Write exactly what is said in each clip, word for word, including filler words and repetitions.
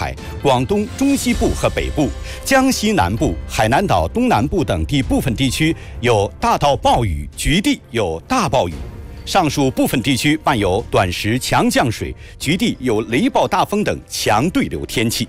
海、广东中西部和北部、江西南部、海南岛东南部等地部分地区有大到暴雨，局地有大暴雨。上述部分地区伴有短时强降水，局地有雷暴大风等强对流天气。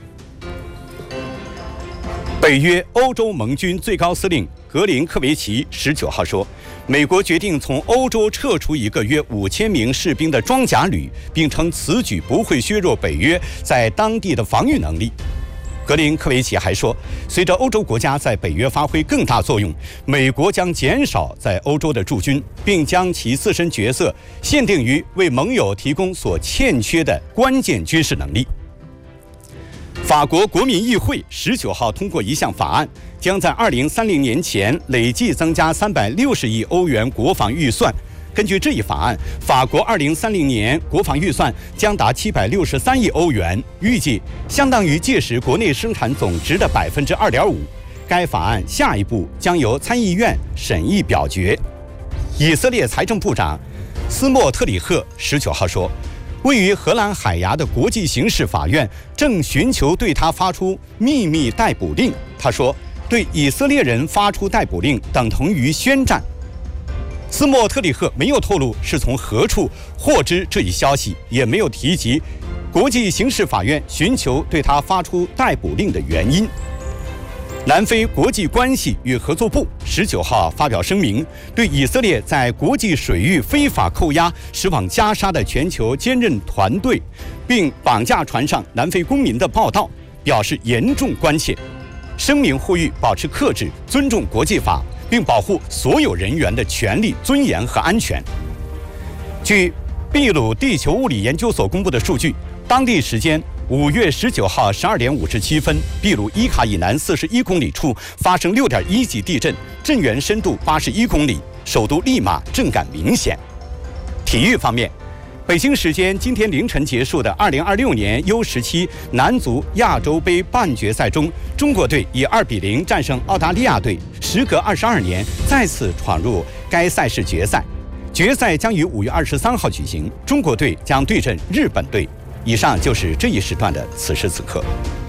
北约欧洲盟军最高司令格林科维奇十九号说，美国决定从欧洲撤出一个约五千名士兵的装甲旅，并称此举不会削弱北约在当地的防御能力。格林科维奇还说，随着欧洲国家在北约发挥更大作用，美国将减少在欧洲的驻军，并将其自身角色限定于为盟友提供所欠缺的关键军事能力。法国国民议会十九号通过一项法案，将在二零三零年前累计增加三百六十亿欧元国防预算。根据这一法案，法国二零三零年国防预算将达七百六十三亿欧元，预计相当于届时国内生产总值的百分之二点五。该法案下一步将由参议院审议表决。以色列财政部长斯莫特里赫十九号说，位于荷兰海牙的国际刑事法院正寻求对他发出秘密逮捕令。他说，对以色列人发出逮捕令等同于宣战。斯莫特里赫没有透露是从何处获知这一消息，也没有提及国际刑事法院寻求对他发出逮捕令的原因。南非国际关系与合作部十九号发表声明，对以色列在国际水域非法扣押驶往加沙的全球坚韧团队，并绑架船上南非公民的报道表示严重关切。声明呼吁保持克制，尊重国际法，并保护所有人员的权利、尊严和安全。据秘鲁地球物理研究所公布的数据，当地时间五月十九号十二点五十七分，秘鲁伊卡以南四十一公里处发生六点一级地震，震源深度八十一公里，首都利马震感明显。体育方面，北京时间今天凌晨结束的二零二六年 U 十七男足亚洲杯半决赛中，中国队以二比零战胜澳大利亚队，时隔二十二年再次闯入该赛事决赛。决赛将于五月二十三号举行，中国队将对阵日本队。以上就是这一时段的此时此刻。